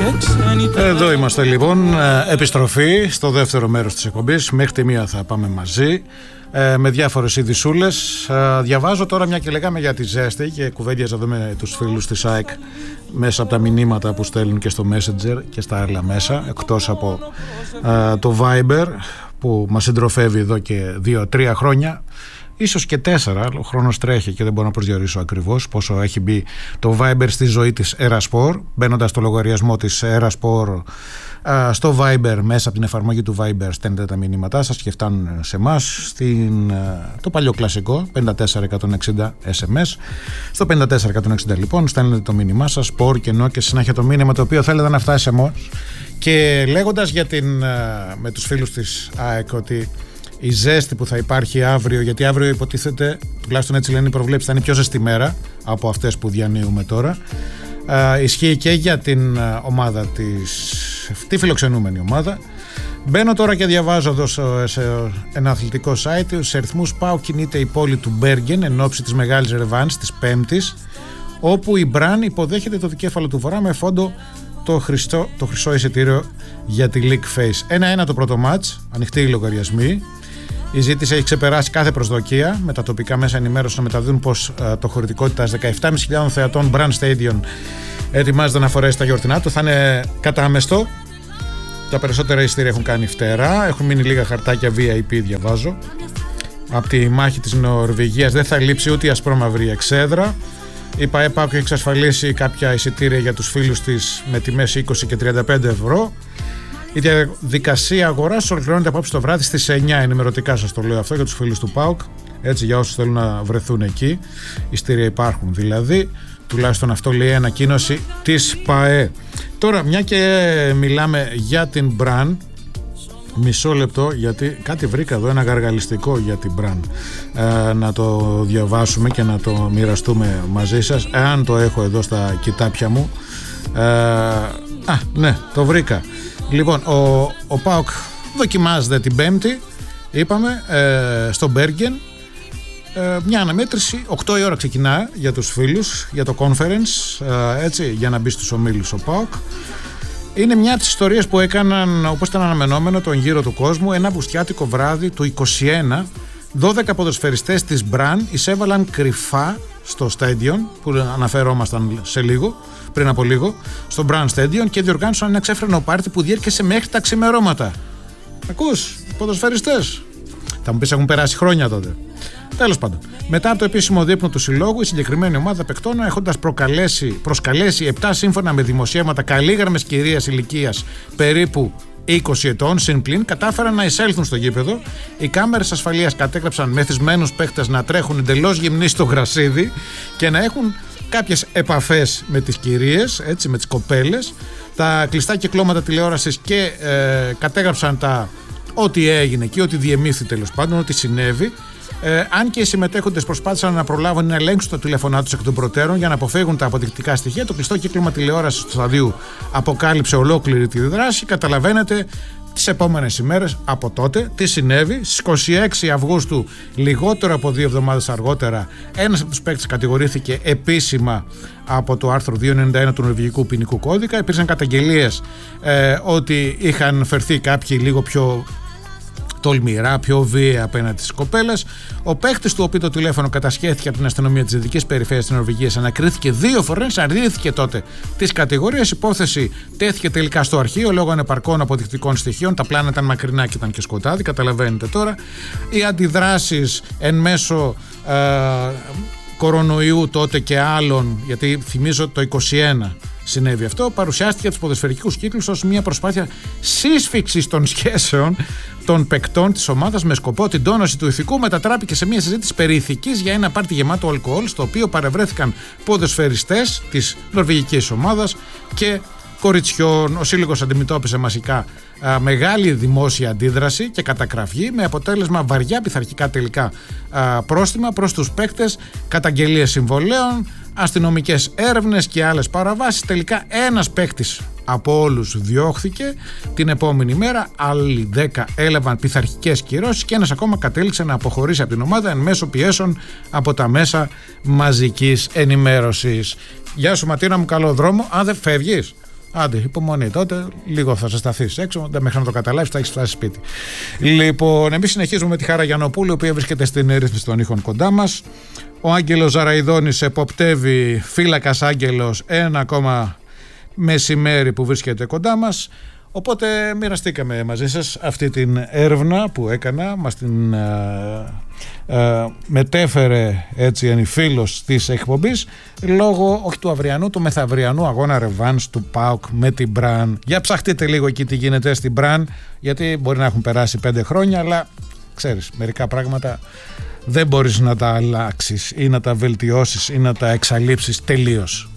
Εδώ είμαστε λοιπόν, επιστροφή στο δεύτερο μέρος της εκπομπής. Μέχρι τη μία θα πάμε μαζί με διάφορες ειδησούλες. Διαβάζω τώρα, μια και λέγαμε για τη ζέστη και κουβέντιαζα εδώ με τους φίλους της ΑΕΚ μέσα από τα μηνύματα που στέλνουν και στο Messenger και στα άλλα μέσα, εκτός από το Viber που μας συντροφεύει εδώ και 2-3 χρόνια, ίσως και 4. Ο χρόνος τρέχει και δεν μπορώ να προσδιορίσω ακριβώς πόσο έχει μπει το Viber στη ζωή της Erasport. Μπαίνοντας στο λογαριασμό της Erasport στο Viber, μέσα από την εφαρμογή του Viber στέλνετε τα μηνύματά σας και φτάνουν σε εμάς το παλιό κλασικό 54160 SMS. Στο 54160 λοιπόν στέλνετε το μήνυμά σας, sport, κενό και συνέχεια το μήνυμα το οποίο θέλετε να φτάσει σε εμάς. Και λέγοντας με τους φίλους της ΑΕΚ ότι η ζέστη που θα υπάρχει αύριο, γιατί αύριο υποτίθεται, τουλάχιστον έτσι λένε οι προβλέψεις, θα είναι πιο ζεστή μέρα από αυτές που διανύουμε τώρα, ισχύει και για την ομάδα τη φιλοξενούμενη ομάδα. Μπαίνω τώρα και διαβάζω εδώ σε ένα αθλητικό site. Σε αριθμούς ΠΑΟΚ κινείται η πόλη του Μπέργεν εν ώψη της μεγάλης ρεβάνς της Πέμπτης, όπου η Μπραν υποδέχεται το δικέφαλο του Βορρά με φόντο το χρυσό εισιτήριο για τη League Phase. 1-1 το πρώτο μάτς, ανοιχτοί οι λογαριασμοί. Η ζήτηση έχει ξεπεράσει κάθε προσδοκία, με τα τοπικά μέσα ενημέρωση να μεταδίδουν πως το χωρητικότητας 17.500 θεατών Brand Stadium ετοιμάζεται να φορέσει τα γιορτινά του. Θα είναι κατάμεστο. Τα περισσότερα εισιτήρια έχουν κάνει φτερά. Έχουν μείνει λίγα χαρτάκια VIP, διαβάζω. Από τη μάχη της Νορβηγίας δεν θα λείψει ούτε η ασπρόμαυρη εξέδρα. Η ΠΑΕΠΑΚ έχει εξασφαλίσει κάποια εισιτήρια για τους φίλους της με τιμές 20 και 35 ευρώ. Η διαδικασία αγοράς ολοκληρώνεται απόψε το βράδυ στις 9. Ενημερωτικά σας το λέω αυτό για τους φίλους του ΠΑΟΚ. Έτσι, για όσους θέλουν να βρεθούν εκεί. Εισιτήρια υπάρχουν δηλαδή. Τουλάχιστον αυτό λέει η ανακοίνωση της ΠΑΕ. Τώρα, μια και μιλάμε για την Μπραν, μισό λεπτό, γιατί κάτι βρήκα εδώ, ένα γαργαλιστικό για την Μπραν, να το διαβάσουμε και να το μοιραστούμε μαζί σας, εάν το έχω εδώ στα κοιτάπια μου. Ναι, το βρήκα. Λοιπόν, ο ΠΑΟΚ δοκιμάζεται την Πέμπτη, είπαμε, στο Μπέργεν. Μια αναμέτρηση, 8 η ώρα ξεκινά για τους φίλους, για το conference, έτσι, για να μπει στους ομίλους ο ΠΑΟΚ. Είναι μια από τις ιστορίες που έκαναν, όπως ήταν αναμενόμενο, τον γύρο του κόσμου. Ένα αυγουστιάτικο βράδυ του 21, 12 ποδοσφαιριστές της Μπραν εισέβαλαν κρυφά στο Stadium, που αναφερόμασταν πριν από λίγο, στο Brand Stadium, και διοργάνωσαν ένα ξέφρενο πάρτι που διέρχεσε μέχρι τα ξημερώματα. Ακούς, ποδοσφαιριστές. Θα μου πεις, έχουν περάσει χρόνια τότε. Τέλος πάντων, μετά από το επίσημο δείπνο του συλλόγου, η συγκεκριμένη ομάδα παικτών, έχοντας προσκαλέσει 7 σύμφωνα με δημοσιεύματα καλήγραμμες κυρίας ηλικίας περίπου 20 ετών συν πλην, κατάφεραν να εισέλθουν στο γήπεδο. Οι κάμερες ασφαλείας κατέγραψαν μεθυσμένους παίχτες να τρέχουν εντελώς γυμνοί στο γρασίδι και να έχουν κάποιες επαφές με τις κυρίες, έτσι, με τις κοπέλες. Τα κλειστά κυκλώματα τηλεόρασης και κατέγραψαν ό,τι έγινε και ό,τι διεμήθη, τέλος πάντων, ό,τι συνέβη. Αν και οι συμμετέχοντες προσπάθησαν να προλάβουν να ελέγξουν τα τηλέφωνά τους εκ των προτέρων για να αποφύγουν τα αποδεικτικά στοιχεία, το κλειστό κύκλωμα τηλεόρασης του σταδίου αποκάλυψε ολόκληρη τη δράση. Καταλαβαίνετε τις επόμενες ημέρες από τότε τι συνέβη. Στις 26 Αυγούστου, λιγότερο από 2 εβδομάδες αργότερα, ένας από τους παίκτες κατηγορήθηκε επίσημα από το άρθρο 291 του Νορβηγικού Ποινικού Κώδικα. Υπήρξαν καταγγελίες ότι είχαν φερθεί κάποιοι λίγο πιο τολμηρά, πιο βία απέναντι στις κοπέλες. Ο παίχτης του οποίου το τηλέφωνο κατασχέθηκε από την αστυνομία της Δυτικής Περιφέρειας της Νορβηγίας ανακρίθηκε 2 φορές, αρνήθηκε τότε τις κατηγορίες. Η υπόθεση τέθηκε τελικά στο αρχείο λόγω ανεπαρκών αποδεικτικών στοιχείων. Τα πλάνα ήταν μακρινά και ήταν και σκοτάδι, καταλαβαίνετε τώρα. Οι αντιδράσεις εν μέσω κορονοϊού τότε και άλλων, γιατί θυμίζω το 21 συνέβη αυτό, παρουσιάστηκε από τους ποδοσφαιρικούς κύκλους ως μια προσπάθεια σύσφιξης των σχέσεων των παικτών της ομάδας με σκοπό την τόνωση του ηθικού. Μετατράπηκε σε μια συζήτηση περί ηθικής για ένα πάρτι γεμάτο αλκοόλ, στο οποίο παρευρέθηκαν ποδοσφαιριστές της νορβηγικής ομάδας και κοριτσιών. Ο σύλλογος αντιμετώπισε μαζικά μεγάλη δημόσια αντίδραση και κατακραυγή, με αποτέλεσμα βαριά πειθαρχικά τελικά πρόστιμα προς τους παίκτες, καταγγελίες συμβολέων, αστυνομικές έρευνες και άλλες παραβάσεις. Τελικά ένας παίκτης από όλους διώχθηκε. Την επόμενη μέρα άλλοι 10 έλαβαν πειθαρχικές κυρώσεις και ένας ακόμα κατέληξε να αποχωρήσει από την ομάδα εν μέσω πιέσεων από τα μέσα μαζικής ενημέρωσης. Γεια σου Ματίνα μου, καλό δρόμο. Αν δεν φεύγεις, Άντε, υπομονή. Τότε λίγο θα ζεσταθείς έξω, μέχρι να το καταλάβεις θα έχεις φτάσει σπίτι. Λοιπόν, εμείς συνεχίζουμε με τη Χάρα Γιαννοπούλου, η οποία βρίσκεται στην ρύθμιση των ήχων κοντά μας. Ο Άγγελος Ζαραϊδόνης εποπτεύει, φύλακας Άγγελος, ένα ακόμα μεσημέρι που βρίσκεται κοντά μας. Οπότε μοιραστήκαμε μαζί σας αυτή την έρευνα που έκανα, μας την μετέφερε έτσι ένα φίλος της εκπομπής, λόγω όχι του αυριανού, του μεθαυριανού αγώνα ρεβάνς του ΠΑΟΚ με την Μπραν. Για ψαχτείτε λίγο εκεί τι γίνεται στην Μπραν, γιατί μπορεί να έχουν περάσει 5 χρόνια, αλλά ξέρεις, μερικά πράγματα δεν μπορείς να τα αλλάξεις ή να τα βελτιώσεις ή να τα εξαλείψεις τελείως.